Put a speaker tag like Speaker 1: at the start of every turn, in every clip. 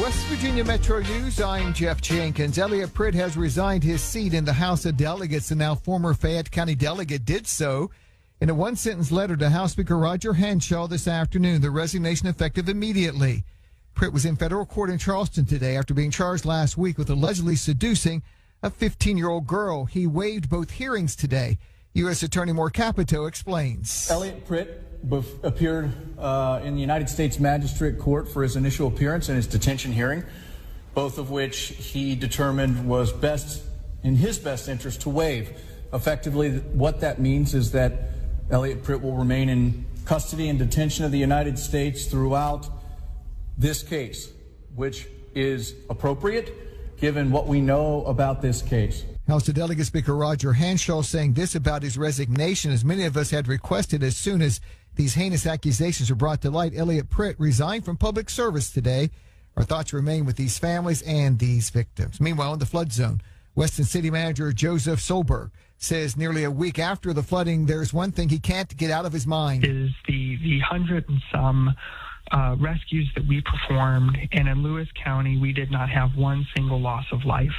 Speaker 1: West Virginia Metro News, I'm Jeff Jenkins. Elliot Pritt has resigned his seat in the House of Delegates. The now former Fayette County delegate did so in a one-sentence letter to House Speaker Roger Hanshaw this afternoon. The resignation effective immediately. Pritt was in federal court in Charleston today after being charged last week with allegedly seducing a 15-year-old girl. He waived both hearings today. U.S. Attorney Moore Capito explains.
Speaker 2: Elliot Pritt appeared in the United States Magistrate Court for his initial appearance and his detention hearing, both of which he determined was in his best interest to waive. Effectively, what that means is that Elliot Pritt will remain in custody and detention of the United States throughout this case, which is appropriate given what we know about this case.
Speaker 1: House of Delegate Speaker Roger Hanshaw saying this about his resignation, as many of us had requested as soon as these heinous accusations were brought to light. Elliot Pritt resigned from public service today. Our thoughts remain with these families and these victims. Meanwhile, in the flood zone, Weston City Manager Joseph Solberg says nearly a week after the flooding, there's one thing he can't get out of his mind.
Speaker 3: Is the 100 and some rescues that we performed, and in Lewis County, we did not have one single loss of life.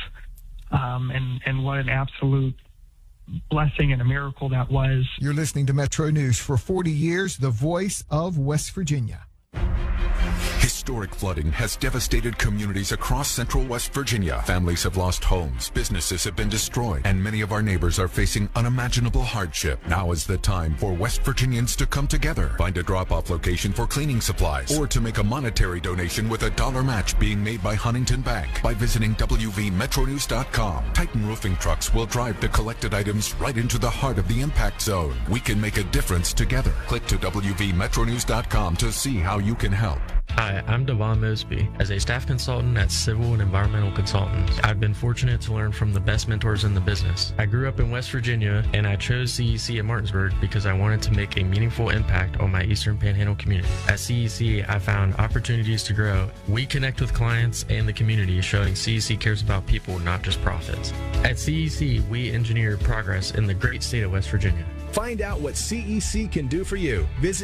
Speaker 3: And what an absolute blessing and a miracle that was.
Speaker 1: You're listening to Metro News. For 40 years, the voice of West Virginia.
Speaker 4: Historic flooding has devastated communities across central West Virginia. Families have lost homes, businesses have been destroyed, and many of our neighbors are facing unimaginable hardship. Now is the time for West Virginians to come together, find a drop-off location for cleaning supplies, or to make a monetary donation with a dollar match being made by Huntington Bank by visiting WVMetroNews.com. Titan Roofing trucks will drive the collected items right into the heart of the impact zone. We can make a difference together. Click to WVMetroNews.com to see how you can help.
Speaker 5: Hi, I'm Devon Mosby. As a staff consultant at Civil and Environmental Consultants, I've been fortunate to learn from the best mentors in the business. I grew up in West Virginia, and I chose CEC at Martinsburg because I wanted to make a meaningful impact on my Eastern Panhandle community. At CEC, I found opportunities to grow. We connect with clients and the community, showing CEC cares about people, not just profits. At CEC, we engineer progress in the great state of West Virginia.
Speaker 6: Find out what CEC can do for you. Visit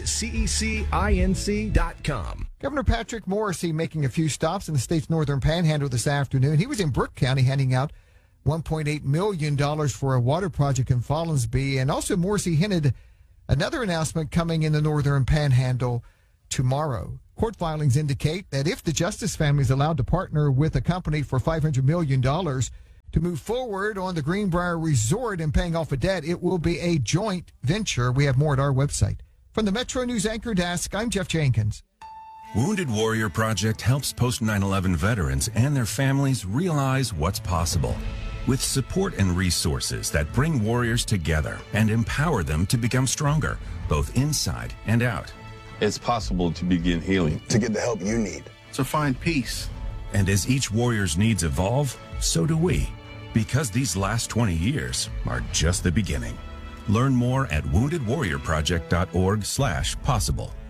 Speaker 6: cecinc.com.
Speaker 1: Governor Patrick Morrisey making a few stops in the state's northern panhandle this afternoon. He was in Brooke County handing out $1.8 million for a water project in Follinsby. And also Morrisey hinted another announcement coming in the northern panhandle tomorrow. Court filings indicate that if the Justice family is allowed to partner with a company for $500 million to move forward on the Greenbrier Resort and paying off a debt, it will be a joint venture. We have more at our website. From the Metro News Anchor Desk, I'm Jeff Jenkins.
Speaker 7: Wounded Warrior Project helps post 9/11 veterans and their families realize what's possible. With support and resources that bring warriors together and empower them to become stronger, both inside and out.
Speaker 8: It's possible to begin healing,
Speaker 9: to get the help you need,
Speaker 8: to find peace.
Speaker 7: And as each warrior's needs evolve, so do we. Because these last 20 years are just the beginning. Learn more at woundedwarriorproject.org/possible.